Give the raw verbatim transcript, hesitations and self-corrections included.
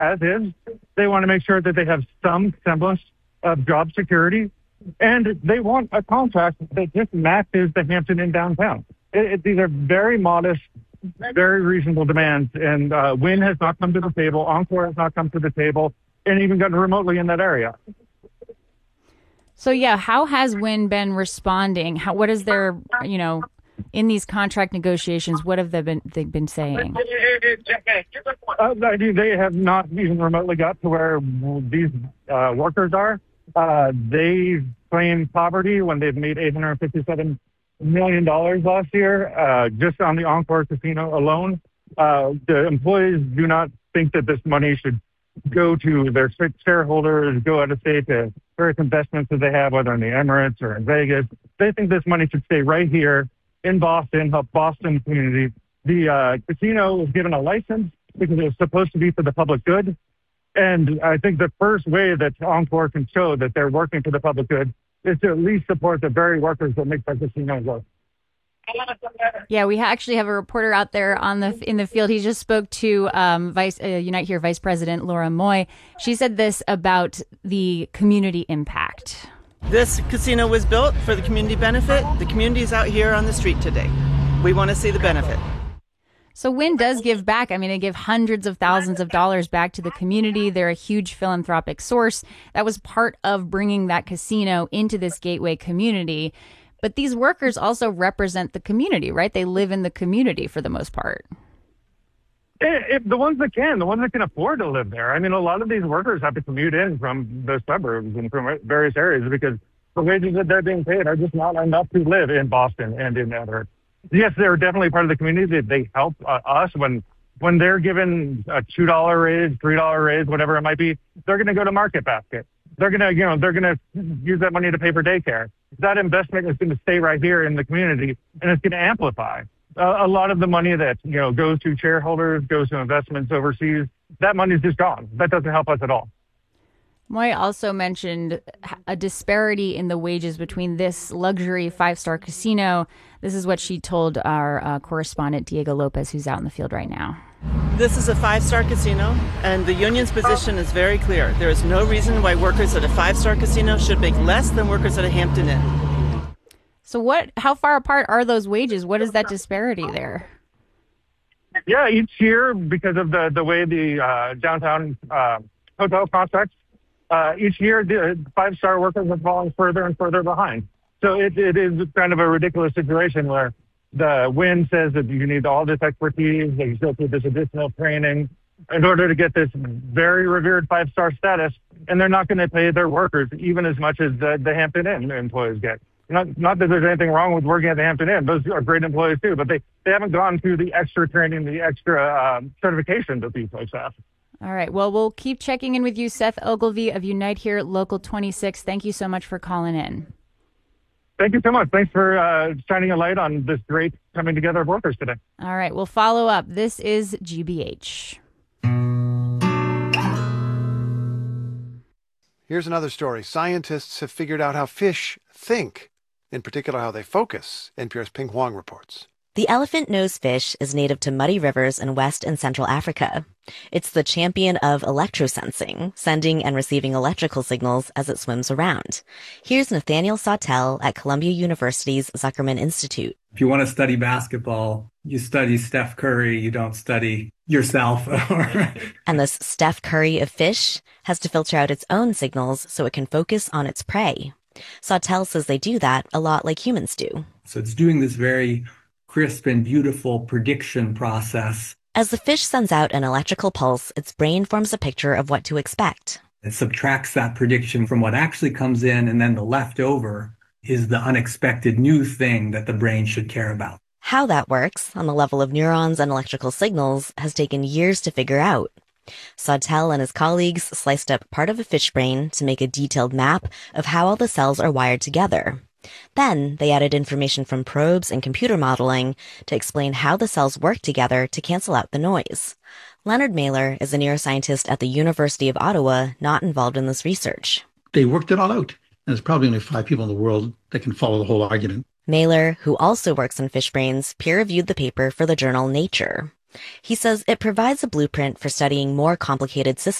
as is. They want to make sure that they have some semblance of job security, and they want a contract that just matches the Hampton Inn downtown. It, it, these are very modest, very reasonable demands, and uh, Wynn has not come to the table, Encore has not come to the table, and even gotten remotely in that area. So, yeah, how has Wynn been responding? How, what is their, you know, in these contract negotiations, what have they been, they've been saying? Uh, they have not even remotely got to where these uh, workers are. Uh, they claim poverty when they've made eight hundred fifty-seven million dollars last year, uh, just on the Encore Casino alone. Uh, the employees do not think that this money should go to their shareholders, go out of state to various investments that they have, whether in the Emirates or in Vegas. They think this money should stay right here in Boston, help Boston community. The uh, casino was given a license because it was supposed to be for the public good. And I think the first way that Encore can show that they're working for the public good is to at least support the very workers that make that casino work. Yeah, we actually have a reporter out there on the in the field. He just spoke to um, Vice uh, Unite Here Vice President Laura Moy. She said this about the community impact. This casino was built for the community benefit. The community is out here on the street today. We want to see the benefit. So Wynn does give back. I mean, they give hundreds of thousands of dollars back to the community. They're a huge philanthropic source. That was part of bringing that casino into this gateway community. But these workers also represent the community, right? They live in the community for the most part. If the ones that can, the ones that can afford to live there. I mean, a lot of these workers have to commute in from the suburbs and from various areas because the wages that they're being paid are just not enough to live in Boston and in Everett. Yes, they're definitely part of the community. They help uh, us when when they're given a two dollar raise, three dollar raise, whatever it might be. They're going to go to Market Basket. They're going to, you know, they're going to use that money to pay for daycare. That investment is going to stay right here in the community, and it's going to amplify. Uh, a lot of the money that, you know, goes to shareholders, goes to investments overseas, that money is just gone. That doesn't help us at all. Moy also mentioned a disparity in the wages between this luxury five-star casino. This is what she told our uh, correspondent, Diego Lopez, who's out in the field right now. This is a five-star casino, and the union's position is very clear. There is no reason why workers at a five-star casino should make less than workers at a Hampton Inn. So what? How far apart are those wages? What is that disparity there? Yeah, each year, because of the, the way the uh, downtown uh, hotel contracts, Uh, each year, the five-star workers are falling further and further behind. So it, it is kind of a ridiculous situation where the Wynn says that you need all this expertise, that you still need this additional training in order to get this very revered five-star status, and they're not going to pay their workers even as much as the, the Hampton Inn employees get. Not, not that there's anything wrong with working at the Hampton Inn. Those are great employees too, but they, they haven't gone through the extra training, the extra uh, certification that these folks have. All right. Well, we'll keep checking in with you, Seth Ogilvie of Unite Here, Local twenty-six. Thank you so much for calling in. Thank you so much. Thanks for uh, shining a light on this great coming together of workers today. All right. We'll follow up. This is G B H. Here's another story. Scientists have figured out how fish think, in particular how they focus. N P R's Ping Huang reports. The elephant-nosed fish is native to muddy rivers in West and Central Africa. It's the champion of electrosensing, sending and receiving electrical signals as it swims around. Here's Nathaniel Sawtelle at Columbia University's Zuckerman Institute. If you want to study basketball, you study Steph Curry, you don't study yourself. And this Steph Curry of fish has to filter out its own signals so it can focus on its prey. Sawtelle says they do that a lot like humans do. So it's doing this very crisp and beautiful prediction process. As the fish sends out an electrical pulse, its brain forms a picture of what to expect. It subtracts that prediction from what actually comes in, and then the leftover is the unexpected new thing that the brain should care about. How that works, on the level of neurons and electrical signals, has taken years to figure out. Sawtelle and his colleagues sliced up part of a fish brain to make a detailed map of how all the cells are wired together. Then they added information from probes and computer modeling to explain how the cells work together to cancel out the noise. Leonard Mailer is a neuroscientist at the University of Ottawa, not involved in this research. They worked it all out. And there's probably only five people in the world that can follow the whole argument. Mailer, who also works on fish brains, peer-reviewed the paper for the journal Nature. He says it provides a blueprint for studying more complicated systems